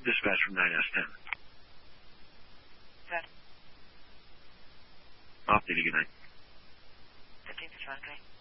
Dispatch from 9S10. Good. Off duty, good night. 15 to 23.